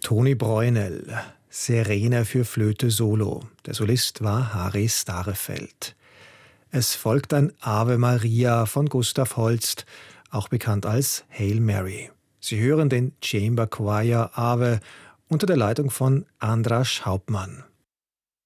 Toni Breunel, Sirene für Flöte Solo. Der Solist war Harry Starefeld. Es folgt ein Ave Maria von Gustav Holst, auch bekannt als Hail Mary. Sie hören den Chamber Choir Ave unter der Leitung von Andras Hauptmann.